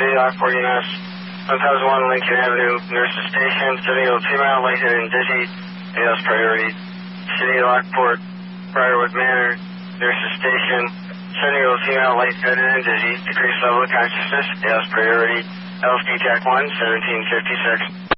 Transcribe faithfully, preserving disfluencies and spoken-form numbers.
City Lockport, U S one thousand one Lincoln Avenue, Nurses Station, City of Female, Lighthead and Dizzy, A S priority. City Lockport, Briarwood Manor, Nurses Station, City of Female, Lighthead and Dizzy, decreased level of consciousness, A S priority. L S P T A C one, seventeen fifty-six.